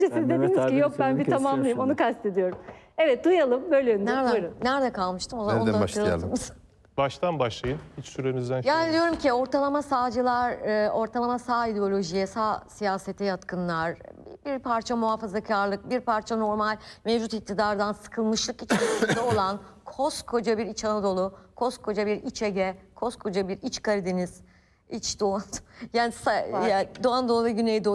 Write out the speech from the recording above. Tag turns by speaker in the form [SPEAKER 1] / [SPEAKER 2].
[SPEAKER 1] Siz dediniz ki yok ben bir tamamlayayım, onu kastediyorum. Evet, duyalım, bölün. Buyurun.
[SPEAKER 2] Nerede kalmıştım? O zaman
[SPEAKER 3] Nereden
[SPEAKER 2] onu
[SPEAKER 3] başlayalım?
[SPEAKER 2] hatırlatır.
[SPEAKER 4] Baştan başlayın. Hiç sürenizden
[SPEAKER 2] Yani diyorum ki ortalama sağcılar, ortalama sağ ideolojiye, sağ siyasete yatkınlar, bir parça muhafazakarlık, bir parça normal mevcut iktidardan sıkılmışlık içerisinde olan koskoca bir İç Anadolu, koskoca bir İç Ege, koskoca bir İç Karadeniz, İç Doğu, yani Doğu ve Güneydoğu